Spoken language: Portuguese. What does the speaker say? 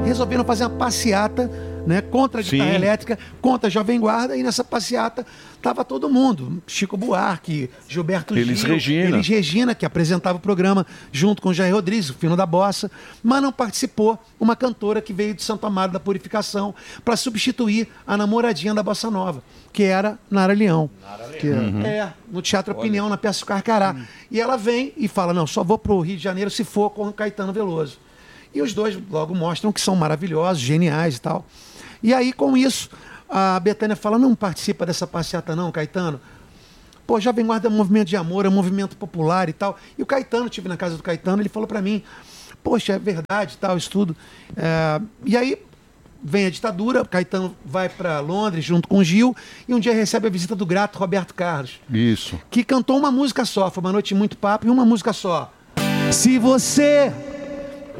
resolveram fazer uma passeata, né, contra a guitarra elétrica, contra a Jovem Guarda, e nessa passeata estava todo mundo. Chico Buarque, Gilberto Gil, Elis Regina, que apresentava o programa junto com o Jair Rodrigues, o Fino da Bossa, mas não participou uma cantora que veio de Santo Amaro da Purificação para substituir a namoradinha da Bossa Nova, que era Nara Leão. No Teatro Opinião, na peça Carcará. E ela vem e fala, não, só vou para o Rio de Janeiro se for com o Caetano Veloso. E os dois logo mostram que são maravilhosos, geniais e tal. E aí, com isso, a Bethânia fala, não participa dessa passeata não, Caetano. Pô, Jovem Guarda é um movimento de amor, é um movimento popular e tal. E o Caetano, estive na casa do Caetano, ele falou para mim, poxa, é verdade e tal, isso tudo. E aí, vem a ditadura, o Caetano vai para Londres junto com o Gil, e um dia recebe a visita do grato Roberto Carlos. Isso. Que cantou uma música só, foi uma noite muito papo e uma música só. Se você